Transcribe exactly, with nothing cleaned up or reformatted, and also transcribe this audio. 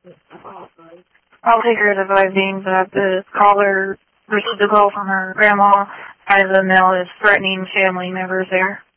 I'll take her advising that the caller received a call from her grandma as the male is threatening family members there.